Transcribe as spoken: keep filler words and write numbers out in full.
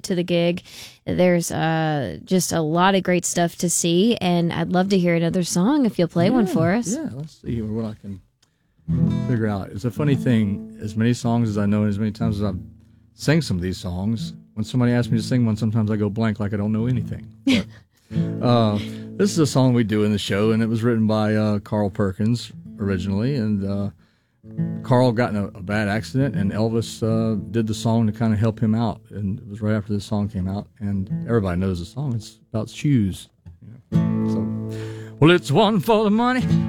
to the gig. There's uh, just a lot of great stuff to see, and I'd love to hear another song if you'll play yeah, one for us. Yeah, let's see what I can figure out. It's a funny thing, as many songs as I know, and as many times as I've sang some of these songs, when somebody asks me to sing one, sometimes I go blank like I don't know anything. But, uh, this is a song we do in the show, and it was written by uh, Carl Perkins originally, and uh, Carl got in a, a bad accident, and Elvis uh, did the song to kind of help him out, and it was right after this song came out, and everybody knows the song. It's about shoes. You know? So, well, it's one for the money.